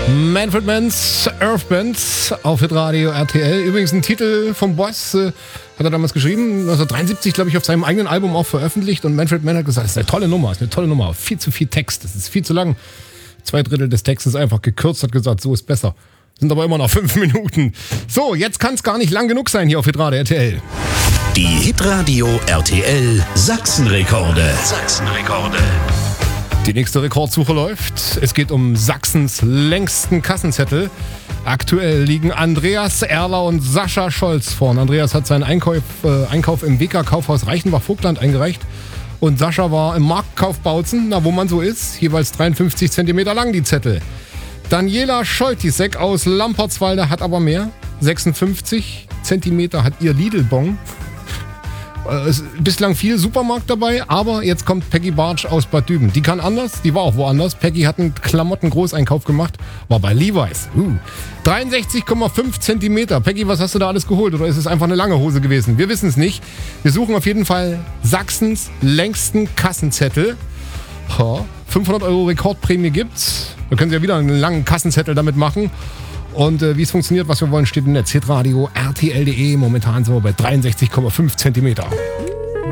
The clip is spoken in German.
Manfred Mann's Earth Band auf Hitradio RTL. Übrigens ein Titel vom Boss, hat er damals geschrieben, 1973, glaube ich, auf seinem eigenen Album auch veröffentlicht. Und Manfred Mann hat gesagt, das ist eine tolle Nummer. Viel zu viel Text, das ist viel zu lang. 2/3 des Textes einfach gekürzt, hat gesagt, so ist besser. Sind aber immer noch 5 Minuten. So, jetzt kann es gar nicht lang genug sein hier auf Hitradio RTL. Die Hitradio RTL Sachsenrekorde. Die nächste Rekordsuche läuft. Es geht um Sachsens längsten Kassenzettel. Aktuell liegen Andreas Erler und Sascha Scholz vorn. Andreas hat seinen Einkauf im WK-Kaufhaus Reichenbach-Vogtland eingereicht. Und Sascha war im Marktkauf Bautzen, na wo man so ist, jeweils 53 cm lang die Zettel. Daniela Scholtisek aus Lampertswalde hat aber mehr. 56 cm hat ihr Lidl-Bon. Bislang viel Supermarkt dabei, aber jetzt kommt Peggy Bartsch aus Bad Düben. Die kann anders, die war auch woanders. Peggy hat einen Klamotten-Großeinkauf gemacht, war bei Levi's. 63,5 Zentimeter. Peggy, was hast du da alles geholt? Oder ist es einfach eine lange Hose gewesen? Wir wissen es nicht. Wir suchen auf jeden Fall Sachsens längsten Kassenzettel. 500 € Rekordprämie gibt's. Da können Sie ja wieder einen langen Kassenzettel damit machen. Und wie es funktioniert, was wir wollen, steht im Netz. Hitradio RTL.de. Momentan sind wir bei 63,5 Zentimeter.